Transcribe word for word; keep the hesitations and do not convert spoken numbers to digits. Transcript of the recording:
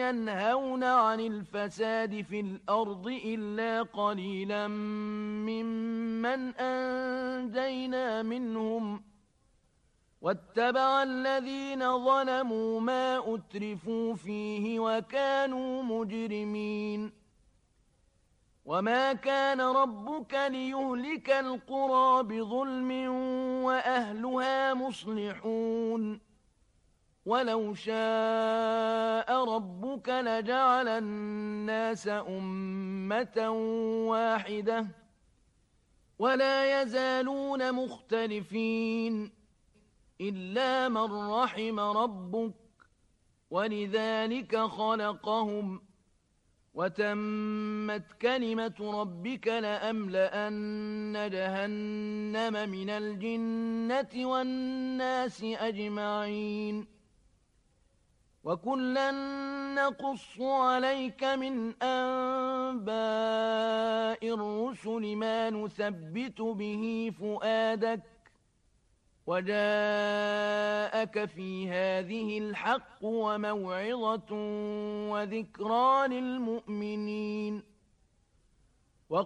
ينهون عن الفساد في الأرض إلا قليلا ممن أنجينا منهم واتبع الذين ظلموا ما أترفوا فيه وكانوا مجرمين وما كان ربك ليهلك القرى بظلم وأهلها مصلحون ولو شاء ربك لجعل الناس أمة واحدة ولا يزالون مختلفين إلا من رحم ربك ولذلك خلقهم وتمت كلمة ربك لأملأن جهنم من الجنة والناس أجمعين وكلا نقص عليك من أنباء الرسل ما نثبت به فؤادك وجاءك في هذه الحق وموعظة وذكرى للمؤمنين